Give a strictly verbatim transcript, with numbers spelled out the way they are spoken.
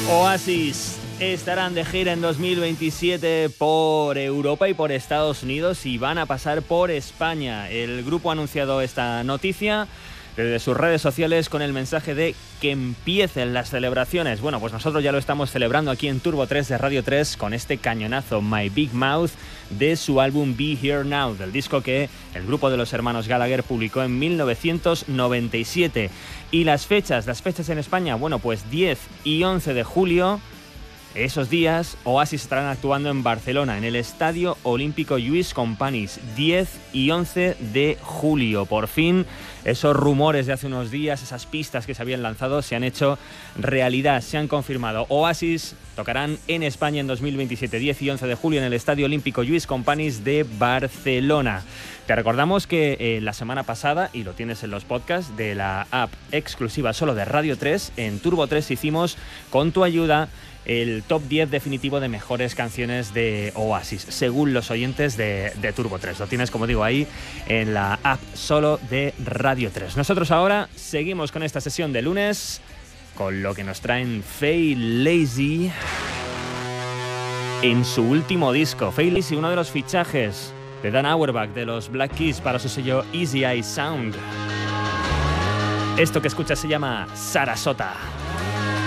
Oasis estarán de gira en dos mil veintisiete por Europa y por Estados Unidos y van a pasar por España. El grupo ha anunciado esta noticia desde sus redes sociales con el mensaje de que empiecen las celebraciones. Bueno, pues nosotros ya lo estamos celebrando aquí en Turbo tres de Radio tres con este cañonazo My Big Mouth de su álbum Be Here Now, del disco que el grupo de los hermanos Gallagher publicó en mil novecientos noventa y siete. Y las fechas, las fechas en España, bueno, pues diez y once de julio. Esos días, Oasis estarán actuando en Barcelona, en el Estadio Olímpico Lluís Companys, diez y once de julio. Por fin, esos rumores de hace unos días, esas pistas que se habían lanzado, se han hecho realidad, se han confirmado. Oasis tocarán en España en dos mil veintisiete, diez y once de julio, en el Estadio Olímpico Lluís Companys de Barcelona. Te recordamos que eh, la semana pasada, y lo tienes en los podcasts de la app exclusiva solo de Radio tres, en Turbo tres hicimos, con tu ayuda, el top diez definitivo de mejores canciones de Oasis, según los oyentes de, de Turbo tres. Lo tienes, como digo, ahí en la app solo de Radio tres. Nosotros ahora seguimos con esta sesión de lunes, con lo que nos traen Fey Lazy en su último disco. Fey Lazy, uno de los fichajes de Dan Auerbach de los Black Keys para su sello Easy Eye Sound. Esto que escuchas se llama Sarasota.